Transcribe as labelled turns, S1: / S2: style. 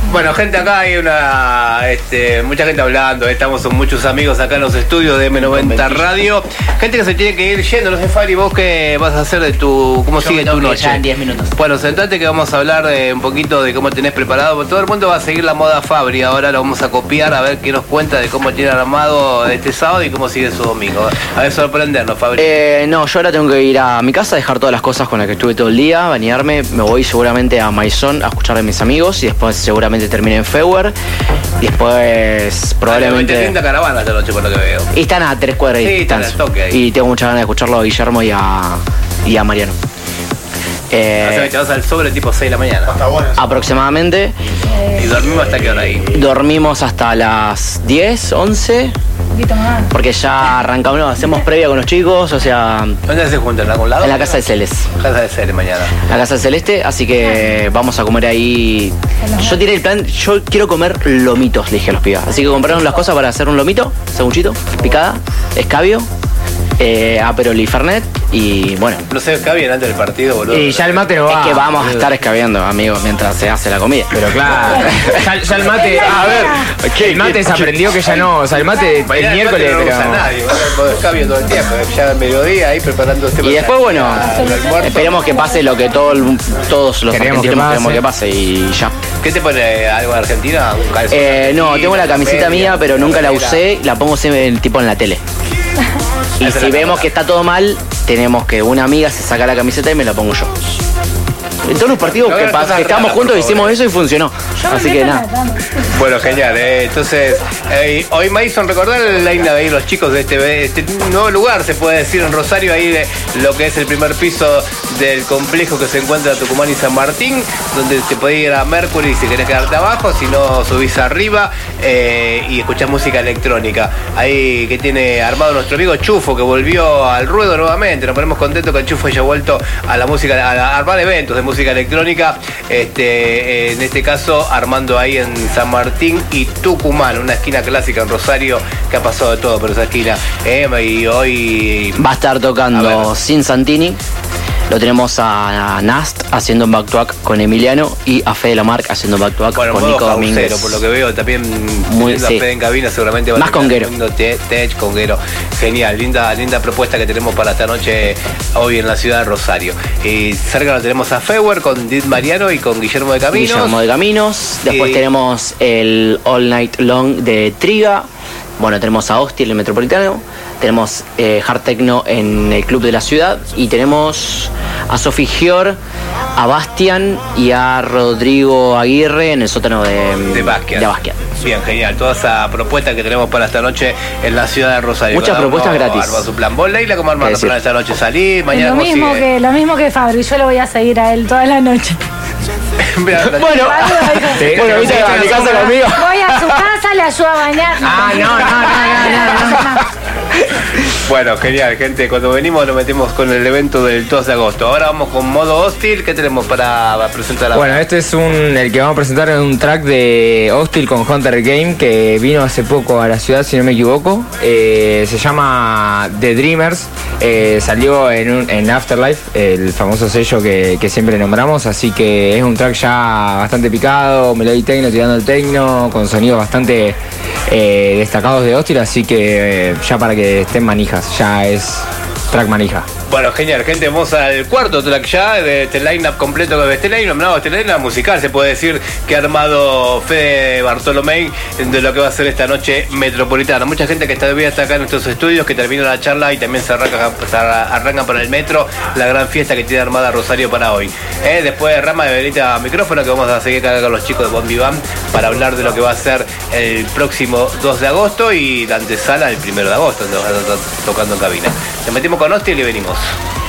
S1: Bueno, gente, acá hay mucha gente hablando, estamos con muchos amigos acá en los estudios de M90 Radio. Gente que se tiene que ir yendo, no sé, Fabri, vos qué vas a hacer de cómo sigue tu noche.
S2: Ya en 10 minutos.
S1: Bueno, sentate que vamos a hablar un poquito de cómo tenés preparado. Todo el mundo va a seguir la moda Fabri, ahora lo vamos a copiar a ver qué nos cuenta de cómo tiene armado este sábado y cómo sigue su domingo. A ver, sorprendernos, Fabri.
S2: No, yo ahora tengo que ir a mi casa, dejar todas las cosas con las que estuve todo el día, bañarme, me voy seguramente a Maison a escuchar a mis amigos y después seguramente terminé en Feuer y después probablemente...
S1: Te linda caravana esta noche por lo que veo.
S2: Y están a 3 cuadras de distancia. Y tengo muchas ganas de escucharlo a Guillermo y a Mariano.
S1: Te vas al sobre tipo 6 de la mañana.
S2: Aproximadamente.
S1: ¿Y dormimos hasta qué hora ahí?
S2: Dormimos hasta las 10, 11. Porque ya arrancamos, hacemos previa con los chicos, o sea...
S1: ¿Dónde se juntan? ¿En algún lado?
S2: En la casa de Celes.
S1: Casa de Celes mañana.
S2: La casa de Celeste, así que vamos a comer ahí. Yo tiré el plan, yo quiero comer lomitos, le dije a los pibas. Así que compraron las cosas para hacer un lomito, sanguchito, picada, escabio, Aperol y Fernet y bueno.
S1: No se escabian antes del partido, boludo.
S3: Y ya el mate no va.
S2: Es que vamos a estar escabeando, amigos, mientras se hace la comida.
S3: Pero claro, ya el mate, a ver, el mate se aprendió que ya no, o sea, el mate el miércoles,
S1: no usa nadie, escabio todo el tiempo, ya al mediodía ahí preparando este.
S2: Y después, bueno, esperemos que pase lo que todos los argentinos queremos que pase y ya.
S1: ¿Qué te pone algo de Argentina?
S2: No, tengo la camiseta mía, pero nunca la usé, la pongo siempre tipo en la tele. Y si vemos que está todo mal, tenemos que una amiga se saca la camiseta y me la pongo yo. En todos los partidos que estábamos juntos hicimos eso y funcionó. Así que nada.
S1: Bueno, genial. Entonces, hoy Maison, recordar el line de ahí los chicos de este nuevo lugar, se puede decir, en Rosario, ahí de lo que es el primer piso del complejo que se encuentra Tucumán y San Martín, donde te podés ir a Mercury si querés quedarte abajo, si no subís arriba y escuchás música electrónica. Ahí que tiene armado nuestro amigo Chufo, que volvió al ruedo nuevamente. Nos ponemos contentos que el Chufo haya vuelto a la música, a armar eventos de música electrónica, en este caso armando ahí en San Martín y Tucumán, una esquina clásica en Rosario que ha pasado de todo por esa esquina. Y hoy
S2: va a estar tocando Sin Santini. Lo tenemos a Nast haciendo un back-to-back con Emiliano y a Fede Lamarck haciendo un back-to-back con Nico Domínguez.
S1: Por lo que veo también
S2: muy sí.
S1: Fede en cabina seguramente va
S2: más conguero.
S1: Tech, conguero. Genial, linda propuesta que tenemos para esta noche hoy en la ciudad de Rosario. Y cerca lo tenemos a Feuer con Dit Mariano y con Guillermo de Caminos.
S2: Después tenemos el All Night Long de Triga. Bueno, tenemos a Hostil, el Metropolitano. Tenemos Hard Techno en el Club de la Ciudad. Y tenemos a Sofi Gior, a Bastian y a Rodrigo Aguirre en el sótano de Basquiat.
S1: Bien, genial. Toda esa propuesta que tenemos para esta noche en la ciudad de Rosario.
S2: Muchas propuestas gratis.
S1: Arma su plan. ¿Vos, Leila, cómo armar para esta noche? Salir, mañana
S4: lo mismo que Fabri. Yo lo voy a seguir a él toda la noche.
S2: Bueno, ¿viste a mi casa conmigo?
S4: Voy a su casa, le ayudo a bañar.
S2: No.
S1: Bueno, genial, gente. Cuando venimos nos metemos con el evento del 2 de agosto. Ahora vamos con Modo Hostil. ¿Qué tenemos para presentar ahora?
S3: Bueno, este es el que vamos a presentar en un track de Hostil con Hunter Game que vino hace poco a la ciudad, si no me equivoco. Se llama The Dreamers. Salió en Afterlife, el famoso sello que siempre nombramos. Así que es un track ya bastante picado, melody techno, tirando el techno, con sonidos bastante destacados de Hostil. Así que ya para que estén manijas, ya es track manija.
S1: Bueno, genial, gente, vamos al cuarto track ya de este line-up completo, de este line-up musical, se puede decir, que ha armado Fede Bartolomé de lo que va a ser esta noche metropolitana. Mucha gente que todavía está acá en nuestros estudios, que termina la charla y también se arrancan para el metro, la gran fiesta que tiene armada Rosario para hoy. Después de Rama de Benita a micrófono, que vamos a seguir acá con los chicos de Bon Vivant para hablar de lo que va a ser el próximo 2 de agosto y la antesala el 1 de agosto, donde van a estar tocando en cabina. Nos metimos con Hostil y venimos.